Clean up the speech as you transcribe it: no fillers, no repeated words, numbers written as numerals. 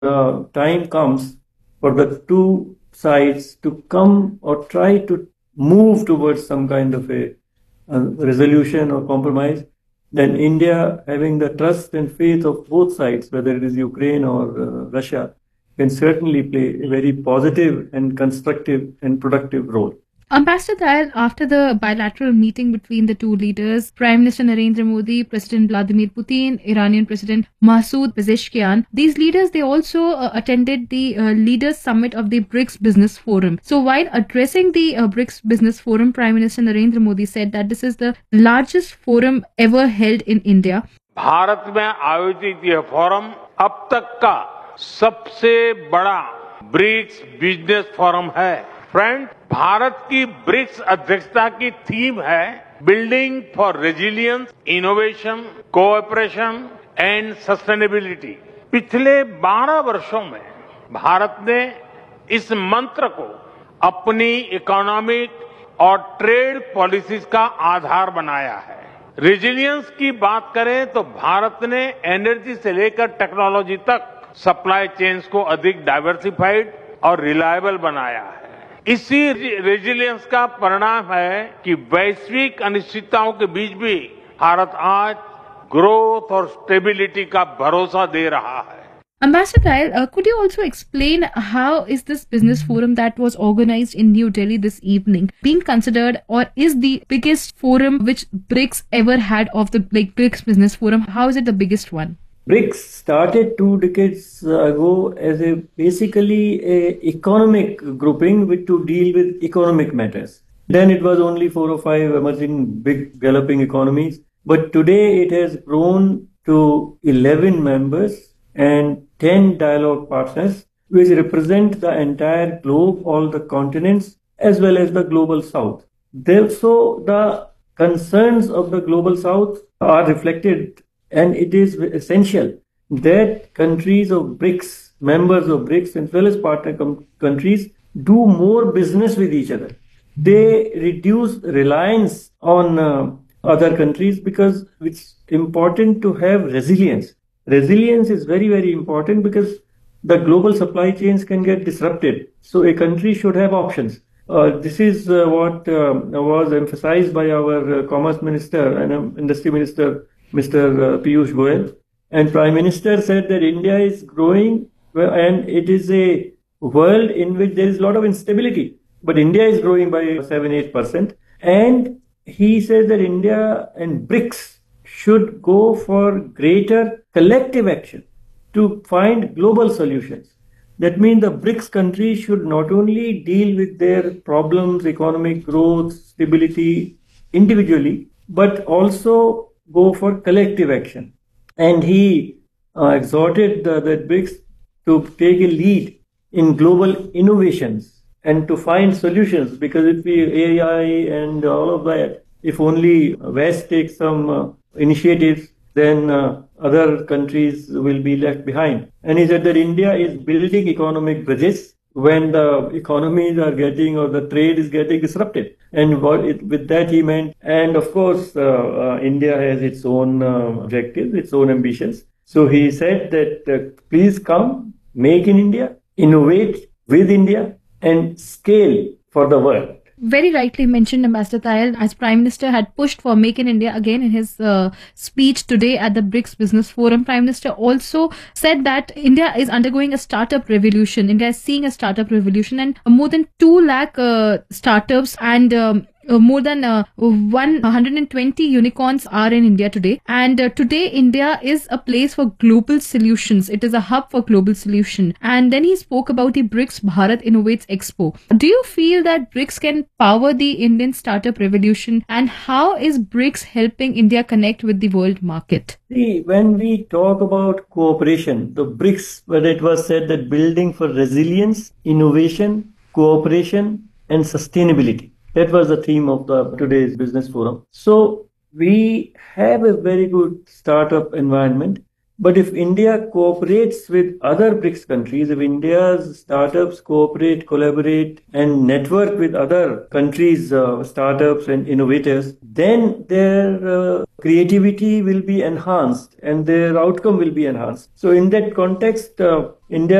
time comes for the two sides to come or try to move towards some kind of a resolution or compromise, then India, having the trust and faith of both sides, whether it is Ukraine or Russia, can certainly play a very positive and constructive and productive role. Ambassador Dayal, after the bilateral meeting between the two leaders, Prime Minister Narendra Modi, President Vladimir Putin, Iranian President Masoud Pezeshkian, these leaders, they also attended the Leaders Summit of the BRICS Business Forum. So while addressing the BRICS Business Forum, Prime Minister Narendra Modi said that this is the largest forum ever held in India. Bharat में आयोजित यह forum अब तक का सबसे बड़ा BRICS business forum है। Friend, Bharat की ब्रिक्स अध्यक्षता की थीम है building for resilience, innovation, cooperation and sustainability. पिछले 12 वर्षों में भारत ने इस मंत्र को अपनी इकोनॉमिक और ट्रेड पॉलिसीज का आधार बनाया है। रेजिलियंस की बात करें तो भारत ने एनर्जी से लेकर टेक्नोलॉजी तक सप्लाई चेन्स को अधिक डाइवर्सिफाइड और रिलायबल बनाया है। इसी रेजिलियंस का परिणाम है कि वैश्विक अनिश्चितताओं के बीच भी भारत आज ग्रोथ और स्टेबिलिटी का भरोसा दे रहा है। Ambassador Dayal, could you also explain how is this business forum that was organized in New Delhi this evening being considered, or is the biggest forum which BRICS ever had of the BRICS Business Forum? How is it the biggest one? BRICS started 2 decades ago as basically a economic grouping to deal with economic matters. Then it was only 4 or 5 emerging big developing economies. But today it has grown to 11 members and 10 dialogue partners, which represent the entire globe, all the continents, as well as the global south. Therefore, the concerns of the global south are reflected, and it is essential that countries of BRICS, members of BRICS, as well as partner countries, do more business with each other. They reduce reliance on other countries because it's important to have resilience. Resilience is very, very important because the global supply chains can get disrupted. So a country should have options. This is what was emphasized by our Commerce Minister and Industry Minister, Mr. Piyush Goyal. And Prime Minister said that India is growing and it is a world in which there is a lot of instability. But India is growing by 7-8%. And he says that India and BRICS should go for greater collective action to find global solutions. That means the BRICS countries should not only deal with their problems, economic growth, stability individually, but also go for collective action. And he exhorted the BRICS to take a lead in global innovations and to find solutions, because if we AI and all of that, if only West takes some initiatives, then other countries will be left behind. And he said that India is building economic bridges when the economies are getting or the trade is getting disrupted. And with that he meant, and of course, India has its own objectives, its own ambitions. So he said that please come, make in India, innovate with India, and scale for the world. Very rightly mentioned, Ambassador Dayal, as Prime Minister had pushed for Make in India again in his speech today at the BRICS Business Forum. Prime Minister also said that India is undergoing a startup revolution. India is seeing a startup revolution, and more than 2 lakh startups and more than 120 unicorns are in India today. And today India is a place for global solutions. It is a hub for global solution. And then he spoke about the BRICS Bharat Innovates Expo. Do you feel that BRICS can power the Indian startup revolution? And how is BRICS helping India connect with the world market? See, when we talk about cooperation, the BRICS, where it was said that building for resilience, innovation, cooperation, and sustainability. That was the theme of today's business forum. So we have a very good startup environment. But if India cooperates with other BRICS countries, if India's startups cooperate, collaborate, and network with other countries' startups and innovators, then their creativity will be enhanced and their outcome will be enhanced. So in that context, India